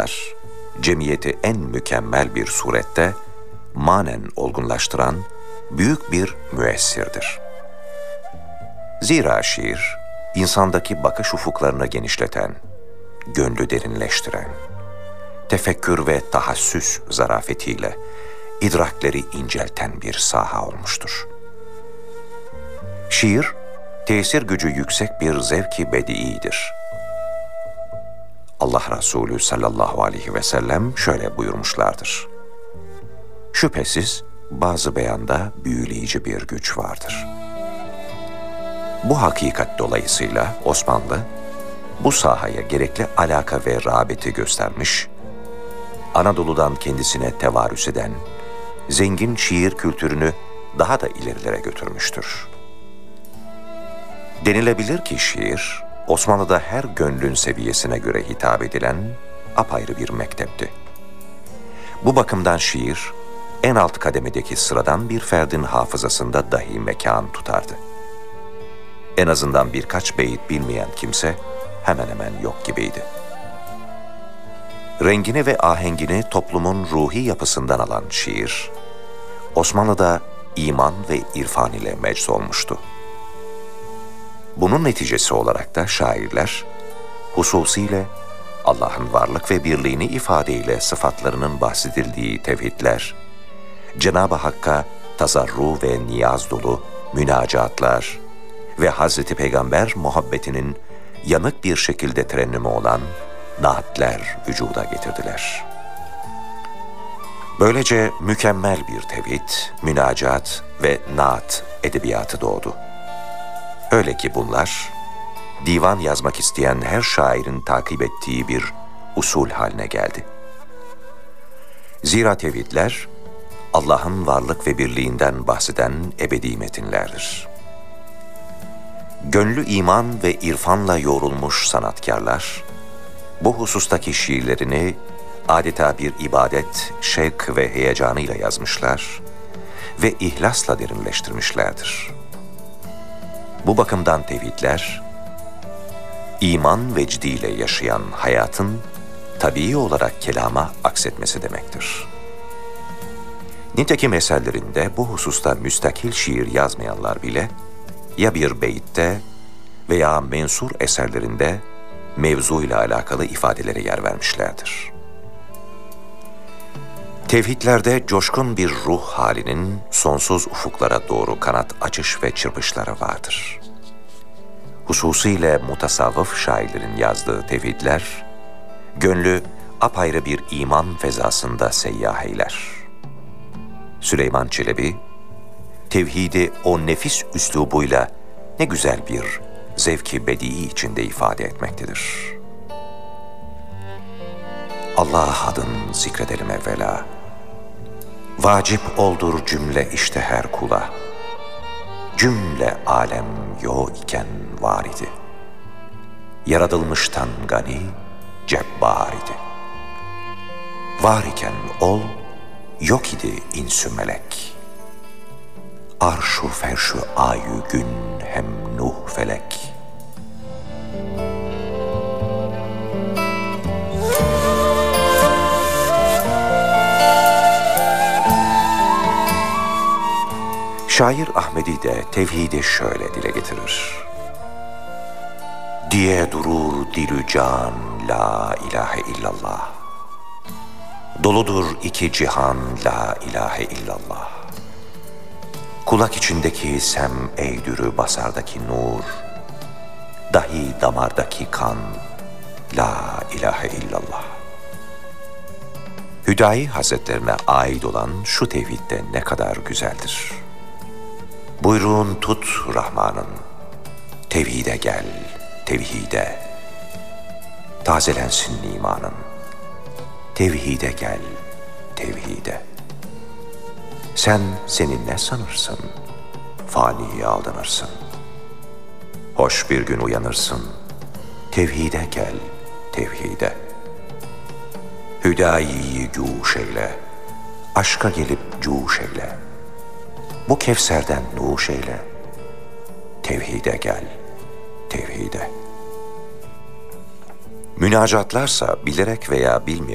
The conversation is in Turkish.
münacatlar, cemiyeti en mükemmel bir surette manen olgunlaştıran büyük bir müessirdir. Zira şiir, insandaki bakış ufuklarını genişleten, gönlü derinleştiren, tefekkür ve tahassüs zarafetiyle idrakleri incelten bir saha olmuştur. Şiir, tesir gücü yüksek bir zevk-i bedi'idir. Allah Resulü sallallahu aleyhi ve sellem şöyle buyurmuşlardır: şüphesiz bazı beyanda büyüleyici bir güç vardır. Bu hakikat dolayısıyla Osmanlı, bu sahaya gerekli alaka ve rağbeti göstermiş, Anadolu'dan kendisine tevarüs eden, zengin şiir kültürünü daha da ilerilere götürmüştür. Denilebilir ki şiir, Osmanlı'da her gönlün seviyesine göre hitap edilen apayrı bir mektepti. Bu bakımdan şiir, en alt kademedeki sıradan bir ferdin hafızasında dahi mekan tutardı. En azından birkaç beyit bilmeyen kimse hemen hemen yok gibiydi. Rengini ve ahengini toplumun ruhi yapısından alan şiir, Osmanlı'da iman ve irfan ile mecz olmuştu. Bunun neticesi olarak da şairler, hususiyle Allah'ın varlık ve birliğini ifadeyle sıfatlarının bahsedildiği tevhidler, Cenab-ı Hakk'a tazarru ve niyaz dolu münacatlar ve Hazreti Peygamber muhabbetinin yanık bir şekilde terennümü olan naatler vücuda getirdiler. Böylece mükemmel bir tevhid, münacat ve naat edebiyatı doğdu. Öyle ki bunlar, divan yazmak isteyen her şairin takip ettiği bir usul haline geldi. Zira tevhidler, Allah'ın varlık ve birliğinden bahseden ebedi metinlerdir. Gönlü iman ve irfanla yoğrulmuş sanatkarlar, bu husustaki şiirlerini adeta bir ibadet, şevk ve heyecanıyla yazmışlar ve ihlasla derinleştirmişlerdir. Bu bakımdan tevhidler, iman vecdiyle yaşayan hayatın tabii olarak kelama aksetmesi demektir. Nitekim eserlerinde bu hususta müstakil şiir yazmayanlar bile, ya bir beyitte veya mensur eserlerinde mevzuyla alakalı ifadelere yer vermişlerdir. Tevhidlerde coşkun bir ruh halinin sonsuz ufuklara doğru kanat açış ve çırpışları vardır. Hususiyle mutasavvıf şairlerin yazdığı tevhidler, gönlü apayrı bir iman fezasında seyyah eyler. Süleyman Çelebi, tevhidi o nefis üslubuyla ne güzel bir zevk-i bedii içinde ifade etmektedir. Allah adın zikredelim evvela. Vacip oldur cümle işte her kula. Cümle alem yo iken var idi. Yaratılmıştan gani, cebbar idi. Var iken ol, yok idi insü melek. Arşu ferşu ayü gün hem nuh felek. Şair Ahmedi de tevhidi şöyle dile getirir: diye durur dilü can la ilahe illallah. Doludur iki cihan la ilahe illallah. Kulak içindeki sem eydürü basardaki nur, dahi damardaki kan la ilahe illallah. Hüdayi Hazretlerine ait olan şu tevhid de ne kadar güzeldir. Buyruğun tut Rahman'ın, tevhide gel, tevhide. Tazelensin imanın, tevhide gel, tevhide. Sen seni ne sanırsın, faniye aldanırsın. Hoş bir gün uyanırsın, tevhide gel, tevhide. Hüdayi'yi cuş eyle, aşka gelip cuş eyle. Bu Kevser'den nuş eyle, tevhide gel, tevhide. Münacatlarsa bilerek veya bilmeyerek